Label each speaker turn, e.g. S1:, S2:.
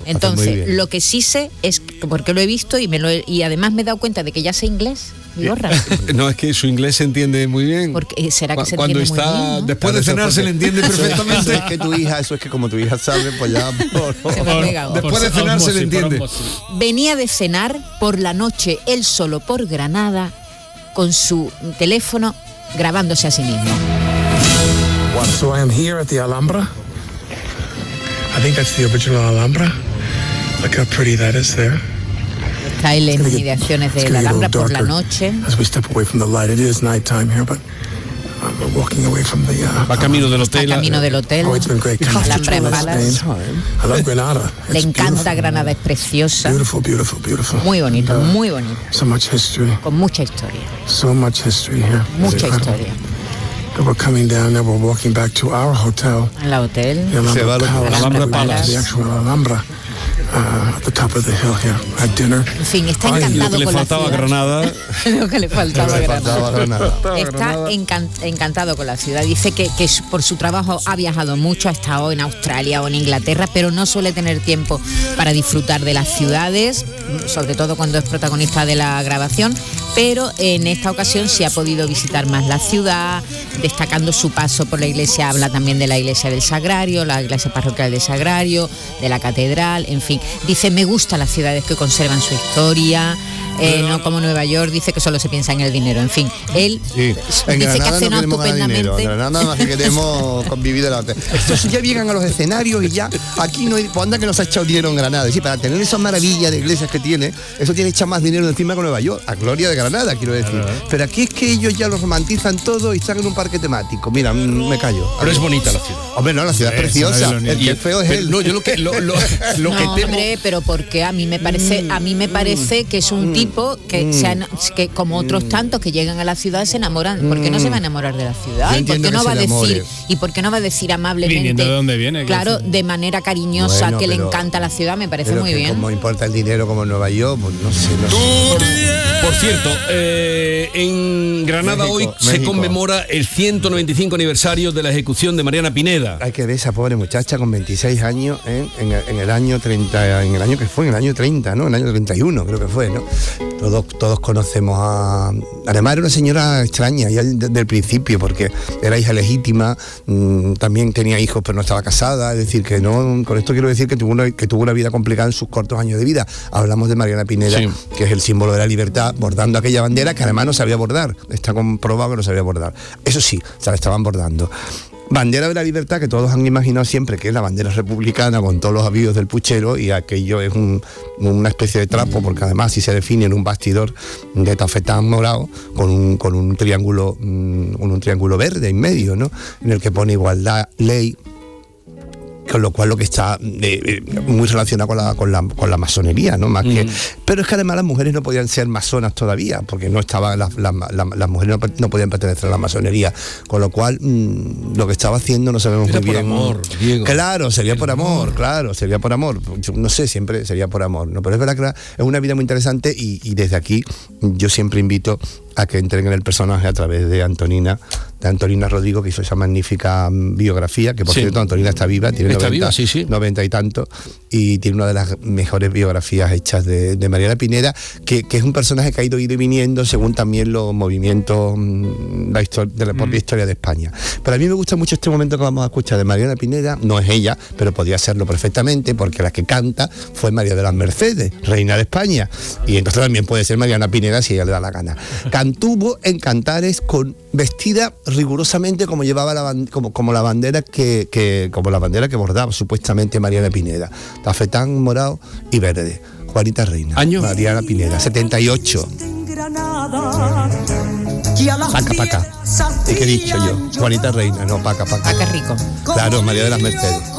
S1: Entonces, lo que sí sé es, porque lo he visto y además me he dado cuenta de que ya sé inglés.
S2: No, es que su inglés se entiende muy bien.
S1: Porque será que se
S2: cuando
S1: entiende
S2: está
S1: muy bien, ¿no?
S2: Después de cenar se le entiende perfectamente.
S3: Es que tu hija, eso es que como tu hija sabe, pues ya
S1: se me ha pegado.
S2: Después de cenar se le entiende.
S1: Venía de cenar por la noche él solo por Granada con su teléfono grabándose a sí mismo.
S4: So I am here at the Alhambra. I think that's the original Alhambra. Look how pretty that is there.
S1: Está en las inmediaciones de la Alhambra por la noche.
S2: Va camino del hotel.
S1: Está camino del hotel. Alhambra en Palace. Le encanta Granada, es preciosa. Muy bonito, muy bonito. Con mucha historia. Mucha historia.
S4: We're coming down there, we're walking back to our hotel.
S1: En la hotel.
S2: Se va a Alhambra Palace.
S4: The actual Alhambra. At the top of the hill here, at dinner.
S1: En fin, está encantado con la ciudad.
S2: Granada.
S1: Lo que le faltaba a Granada. Está encantado con la ciudad. Dice que por su trabajo ha viajado mucho, ha estado en Australia o en Inglaterra, pero no suele tener tiempo para disfrutar de las ciudades, sobre todo cuando es protagonista de la grabación, pero en esta ocasión sí ha podido visitar más la ciudad, destacando su paso por la iglesia. Habla también de la iglesia del Sagrario, la iglesia parroquial del Sagrario, de la catedral, en fin. Dice, me gustan las ciudades que conservan su historia, no como Nueva York, dice que solo se piensa en el dinero. En fin, él dice que ha cenado estupendamente.
S3: En Granada nada más que queremos convivir de la otra. Estos ya llegan a los escenarios y ya aquí no hay, pues anda que nos ha echado dinero en Granada. Es decir, para tener esas maravillas de iglesias que tiene, eso tiene echar más dinero encima que Nueva York, a gloria de Granada, quiero decir. Pero aquí es que ellos ya lo romantizan todo y están en un parque temático. Mira, me callo.
S2: Pero es bonita la ciudad.
S3: Hombre, no, la ciudad es preciosa. El que es feo es él.
S2: No, yo lo que temo.
S1: Hombre, pero porque a mí me parece que es un tipo que como otros tantos que llegan a la ciudad se enamoran. ¿Por qué no se va a enamorar de la ciudad? ¿Y por qué no va a decir amablemente?
S5: Viniendo de dónde viene.
S1: Claro, de manera cariñosa, bueno, que le encanta la ciudad, me parece muy bien.
S3: Como importa el dinero como en Nueva York, pues no sé.
S2: Por cierto, en Granada México, hoy se conmemora el 195 aniversario de la ejecución de Mariana Pineda.
S3: Hay que ver esa pobre muchacha con 26 años, en el año 30, en el año que fue, en el año 30, ¿no? En el año 31 creo que fue, ¿no? Todos conocemos a... Además era una señora extraña ya desde el principio, porque era hija legítima, también tenía hijos pero no estaba casada, es decir, que no, con esto quiero decir que tuvo una vida complicada en sus cortos años de vida. Hablamos de Mariana Pineda, sí, que es el símbolo de la libertad, bordando aquella bandera que además no sabía bordar, está comprobado que no sabía bordar. Eso sí, se la estaban bordando. Bandera de la libertad que todos han imaginado siempre que es la bandera republicana con todos los avíos del puchero, y aquello es una especie de trapo, porque además si se define en un bastidor de tafetán morado con un triángulo verde en medio, ¿no? En el que pone igualdad, ley, con lo cual lo que está muy relacionado con la masonería, ¿no? Más que, pero es que además las mujeres no podían ser masonas todavía, porque no estaban las mujeres no podían pertenecer a la masonería, con lo cual lo que estaba haciendo no sabemos muy bien.
S2: Por amor, Diego.
S3: Claro, sería por amor, claro, sería por amor. Yo no sé, siempre sería por amor, ¿no? Pero es verdad que es una vida muy interesante y desde aquí yo siempre invito a que entren en el personaje a través de Antonina Rodrigo, que hizo esa magnífica biografía, que por cierto Antonina está viva, tiene 90 y tanto, y tiene una de las mejores biografías hechas de Mariana Pineda, que es un personaje que ha ido y viniendo según también los movimientos de la propia historia de España. Pero a mí me gusta mucho este momento que vamos a escuchar de Mariana Pineda. No es ella, pero podría serlo perfectamente, porque la que canta fue María de las Mercedes, reina de España, y entonces también puede ser Mariana Pineda si ella le da la gana. Cantuvo en Cantares vestida rigurosamente como llevaba como la bandera que bordaba supuestamente Mariana Pineda, tafetán morado y verde. Juanita Reina.
S2: ¿Año?
S3: Mariana Pineda, 78. Paca. ¿Y qué he dicho yo? Juanita Reina, no, paca.
S1: Paca rico.
S3: Claro, María de las Mercedes.